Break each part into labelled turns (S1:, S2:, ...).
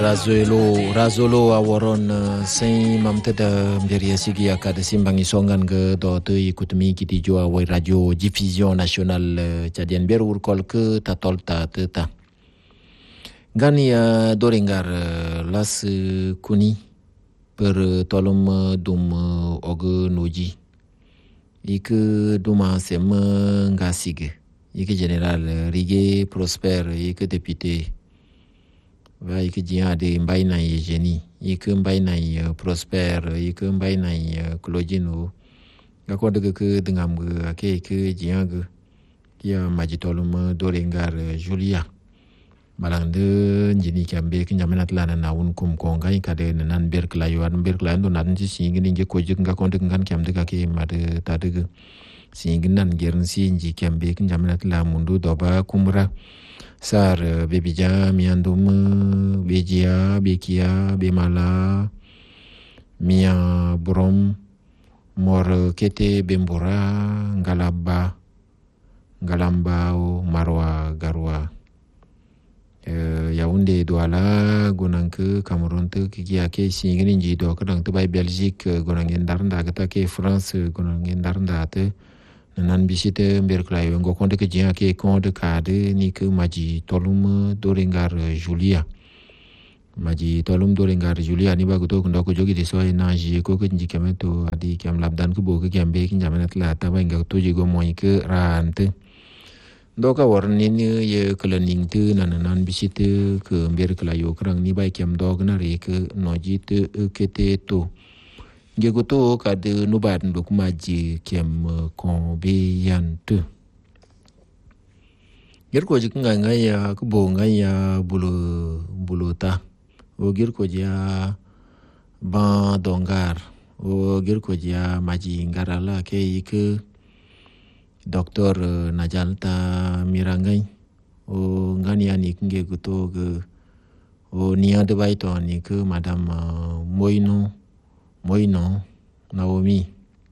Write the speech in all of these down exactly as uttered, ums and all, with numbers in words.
S1: Razolo Razolo awaron sai mamtada mberia sigi akada simbangi songan ge do te ikutmi kiti jo awai radio diffusion nationale chadian ber urkol ke tatolta teta gani doringar las kuni per tolum dum og noji ik duma sem ngasige ik general Rigue Prosper ik député va ik dia de mbay na yejeni ik mbay na Prosper ik mbay na Claudino ga ko de ke dingam ga ke ke dia ga kia majitolum dorengar Julia malande njini kambe ke nyamena tlana na un kum konga ka de nan ber klayo an ber klayo nan ji singi nge ko jik ga ko de ngan kam de ka ke made ta de singi nan gern si nji kambe ke nyamena tla mundu doba kumra sar bebija miandum bejia bekia bemala mia brom mor kete bembora ngalaba ngalamba marwa garwa Yaoundé Douala gonanke Cameroun te ki ake singini nji do kadang te bay Belgique gonangen darnda gata ke France gonangen darnda te nan bisite mber klayo ngo konde ke jia ke konde kade ni ke maji tolum dorengar Julia maji tolum dorengar Julia ni bagu to ndo ko jogi de so na ji ko ke nji kemeto adi kam labdan ko bo ke gambe ke njamenat la ta bay ngo to ji go moy ke rante doka warni ni ye kelaning tu nan nan bisite ke mber klayo krang ni bay kem dog na re ke noji te kete to Gegoto kade nubat nduk maji kem kombe yantu. Gir ko jik nga nga ya kubo nga ya bulu bulu ta. O gir ko ja ban dongar. O gir ko ja maji ngarala ke ik doktor najalta mirangai. O ngani anik gegoto ge o niya de baito anik madam Moino. Moino Naomi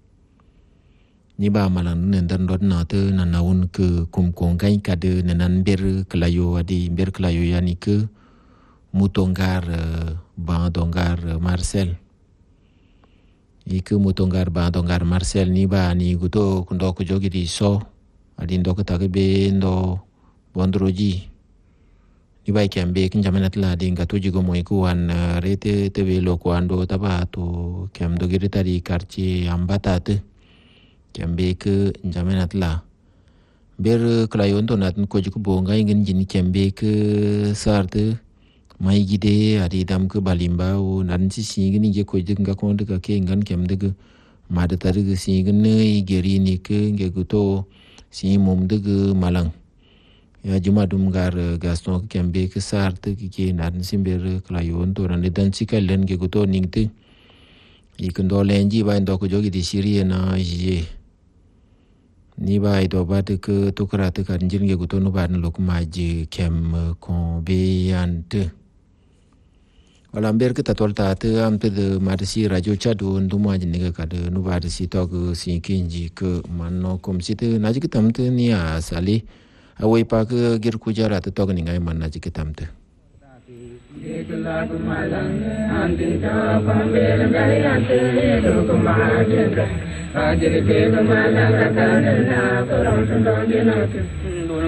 S1: ni ba malan nendan dot na te na naun ke kum kongai kade nenan ber klayo adi ber klayo yani ke mutongar ba dongar Marcel ike mutongar ba dongar Marcel ni ba ni guto kundo ko jogi di so adi ndo ko tage be ndo bondroji ni ba kambe kin jamanat la de ngato jigo moy ko wan rete te be lo ko ando taba to kam do girita di quartier ambatate kambe ke jamanat la ber klayon to nat ko jigo bo ngai ngin jini kambe ke sarte mai gide adi dam ke balimba o nan si singini je ko jig nga ko de ka ke ngan kam de ma de tari ge singini geri ni ke ngeguto si mum de malang ya juma dum gar Gaston kembe ke sarte ki ke nan simber klayon to ran dan sikalen ke goto ningte ikendo lenji ba ndo ko jogi di Syria na je ni ba do ba de ke to krate kan jin ke goto no ba lok maji kem ko be yante wala mber ke tatol ta te am pe de marsi radio chadu ndu ma jin ke ka de no ba de si to ko si kinji ke manno kom si te na ji ke tamte ni a sali awai pa ke gir kujara te tog ni ngai manna ji ketam te